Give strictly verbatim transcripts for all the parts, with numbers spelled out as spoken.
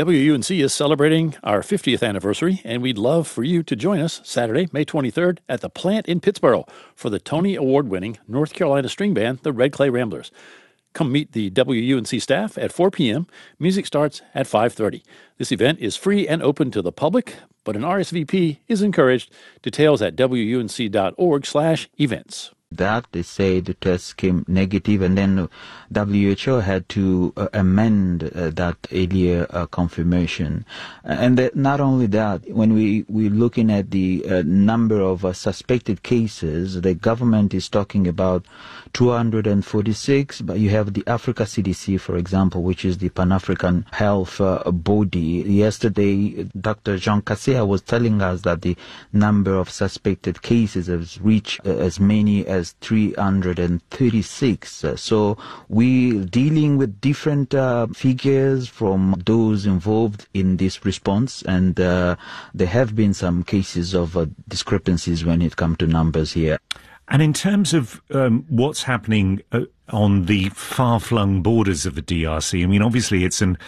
W U N C is celebrating our fiftieth anniversary, and we'd love for you to join us Saturday, May twenty-third, at the Plant in Pittsboro for the Tony Award-winning North Carolina string band, the Red Clay Ramblers. Come meet the W U N C staff at four p.m. Music starts at five thirty. This event is free and open to the public, but an R S V P is encouraged. Details at W U N C dot org slash events. That they say the test came negative, and then W H O had to uh, amend uh, that earlier uh, confirmation. And that not only that, when we we're looking at the uh, number of uh, suspected cases, the government is talking about two hundred forty-six, but you have the Africa C D C, for example, which is the Pan-African Health uh, Body. Yesterday, Doctor Jean Kaseya was telling us that the number of suspected cases has reached uh, as many as three hundred thirty-six. Uh, so we're dealing with different uh, figures from those involved in this response, and uh, there have been some cases of uh, discrepancies when it comes to numbers here. And in terms of um, what's happening uh, on the far-flung borders of the D R C, I mean, obviously it's a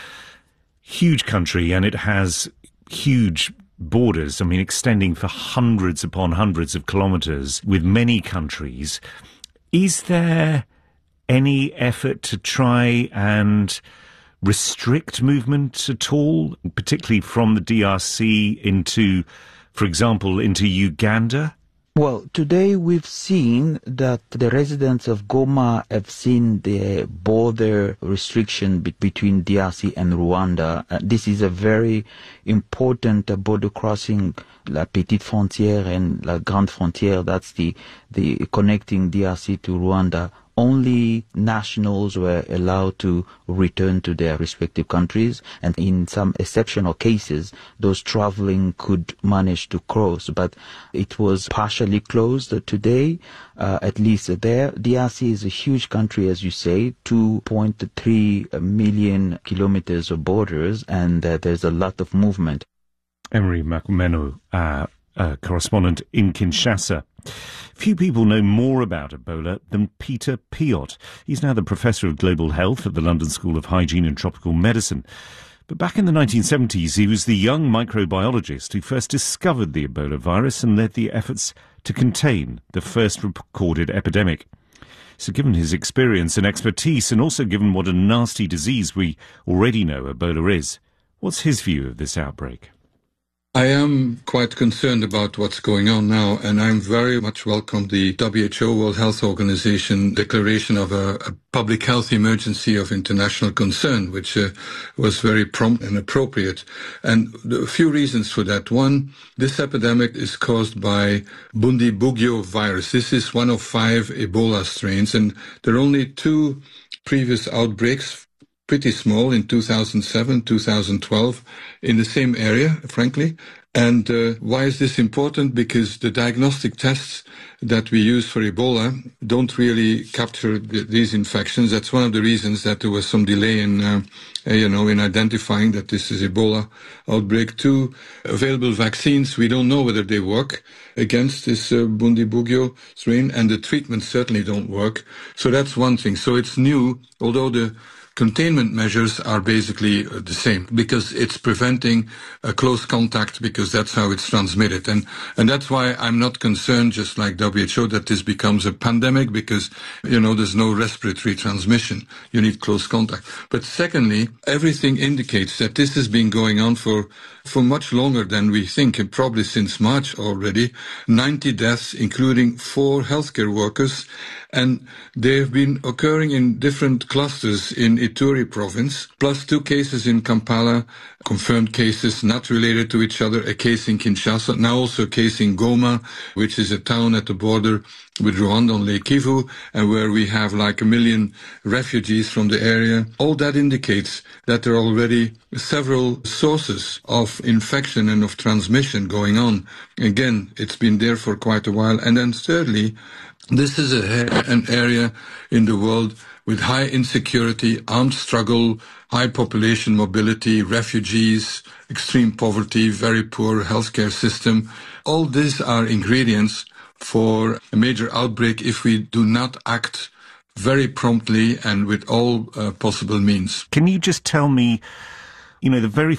huge country and it has huge borders, I mean, extending for hundreds upon hundreds of kilometres with many countries. Is there any effort to try and restrict movement at all, particularly from the D R C into, for example, into Uganda? Well, today we've seen that the residents of Goma have seen the border restriction be- between D R C and Rwanda. Uh, this is a very important uh, border crossing, La Petite Frontière and La Grande Frontière. That's the, the connecting D R C to Rwanda. Only nationals were allowed to return to their respective countries, and in some exceptional cases, those traveling could manage to cross. But it was partially closed today, uh, at least there. D R C is a huge country, as you say, two point three million kilometers of borders, and uh, there's a lot of movement. Emery Makumenu, uh, uh, correspondent in Kinshasa. Few people know more about Ebola than Peter Piot. He's now the Professor of Global Health at the London School of Hygiene and Tropical Medicine. But back in the nineteen seventies, he was the young microbiologist who first discovered the Ebola virus and led the efforts to contain the first recorded epidemic. So given his experience and expertise, and also given what a nasty disease we already know Ebola is, what's his view of this outbreak? I am quite concerned about what's going on now, and I'm very much welcome the W H O, World Health Organization, declaration of a, a public health emergency of international concern, which uh, was very prompt and appropriate. And a few reasons for that. One, this epidemic is caused by Bundibugyo virus. This is one of five Ebola strains, and there are only two previous outbreaks, pretty small, in two thousand seven, two thousand twelve, in the same area, frankly. And uh, why is this important? Because the diagnostic tests that we use for Ebola don't really capture the, these infections. That's one of the reasons that there was some delay in, uh, you know, in identifying that this is Ebola outbreak. Two, available vaccines, we don't know whether they work against this uh, Bundibugyo strain, and the treatments certainly don't work. So that's one thing. So it's new, although the containment measures are basically the same, because it's preventing a close contact, because that's how it's transmitted. And, and that's why I'm not concerned, just like W H O, that this becomes a pandemic, because, you know, there's no respiratory transmission. You need close contact. But secondly, everything indicates that this has been going on for, for much longer than we think, and probably since March already. ninety deaths, including four healthcare workers, and they have been occurring in different clusters in Ituri province, plus two cases in Kampala, confirmed cases not related to each other, a case in Kinshasa, now also a case in Goma, which is a town at the border with Rwanda on Lake Kivu, and where we have like a million refugees from the area. All that indicates that there are already several sources of infection and of transmission going on. Again, it's been there for quite a while. And then thirdly, this is a, an area in the world with high insecurity, armed struggle, high population mobility, refugees, extreme poverty, very poor healthcare system. All these are ingredients for a major outbreak if we do not act very promptly and with all uh, possible means. Can you just tell me, you know, the very